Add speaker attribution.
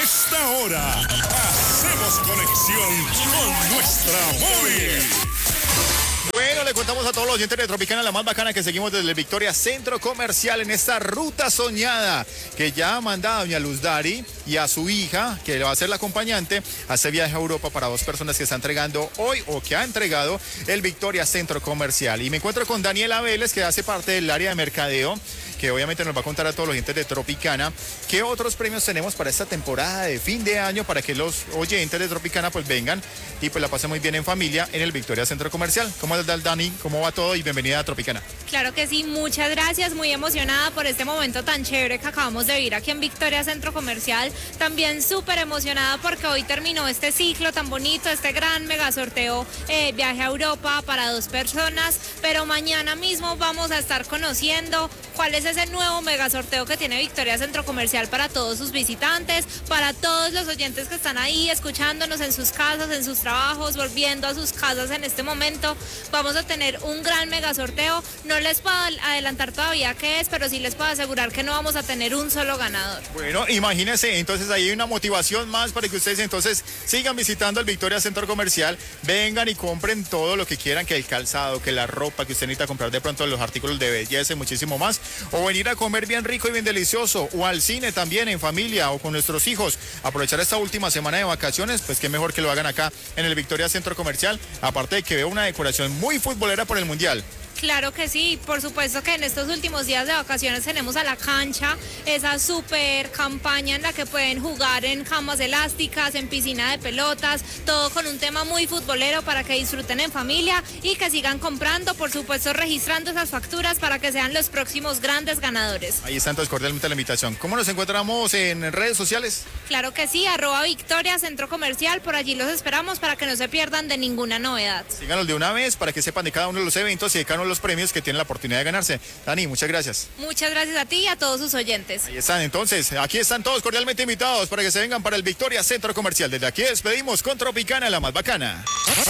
Speaker 1: esta hora hacemos conexión con nuestra móvil.
Speaker 2: Bueno, le contamos a todos los oyentes de Tropicana, la más bacana, que seguimos desde el Victoria Centro Comercial en esta ruta soñada que ya manda a doña Luz Dari y a su hija, que le va a ser la acompañante, a este viaje a Europa para dos personas que está entregando hoy o que ha entregado el Victoria Centro Comercial. Y me encuentro con Daniela Vélez, que hace parte del área de mercadeo, que obviamente nos va a contar a todos los oyentes de Tropicana qué otros premios tenemos para esta temporada de fin de año, para que los oyentes de Tropicana pues vengan y pues la pasen muy bien en familia en el Victoria Centro Comercial. ¿Cómo estás, Dani? ¿Cómo va todo? Y bienvenida a Tropicana.
Speaker 3: Claro que sí, muchas gracias, muy emocionada por este momento tan chévere que acabamos de vivir aquí en Victoria Centro Comercial. También súper emocionada porque hoy terminó este ciclo tan bonito, este gran mega sorteo, viaje a Europa para dos personas, pero mañana mismo vamos a estar conociendo cuál es ese nuevo mega sorteo que tiene Victoria Centro Comercial para todos sus visitantes, para todos los oyentes que están ahí escuchándonos en sus casas, en sus trabajos, volviendo a sus casas en este momento. Vamos a tener un gran mega sorteo. No les puedo adelantar todavía qué es, pero sí les puedo asegurar que no vamos a tener un solo ganador.
Speaker 2: Bueno, imagínense, entonces ahí hay una motivación más para que ustedes entonces sigan visitando el Victoria Centro Comercial, vengan y compren todo lo que quieran, que el calzado, que la ropa, que usted necesita comprar de pronto los artículos de belleza y muchísimo más, o venir a comer bien rico y bien delicioso, o al cine también en familia o con nuestros hijos, aprovechar esta última semana de vacaciones, pues qué mejor que lo hagan acá en el Victoria Centro Comercial, aparte de que veo una decoración muy futbolera por el Mundial.
Speaker 3: Claro que sí, por supuesto que en estos últimos días de vacaciones tenemos a la cancha, esa super campaña en la que pueden jugar en camas elásticas, en piscina de pelotas, todo con un tema muy futbolero para que disfruten en familia y que sigan comprando, por supuesto registrando esas facturas para que sean los próximos grandes ganadores.
Speaker 2: Ahí está entonces cordialmente la invitación. ¿Cómo nos encontramos en redes sociales?
Speaker 3: Claro que sí, @Victoria Centro Comercial, por allí los esperamos para que no se pierdan de ninguna novedad.
Speaker 2: Síganos de una vez para que sepan de cada uno de los eventos y de cada uno de los premios que tienen la oportunidad de ganarse. Dani, muchas gracias.
Speaker 3: Muchas gracias a ti y a todos sus oyentes.
Speaker 2: Ahí están entonces, aquí están todos cordialmente invitados para que se vengan para el Victoria Centro Comercial. Desde aquí despedimos con Tropicana, la más bacana.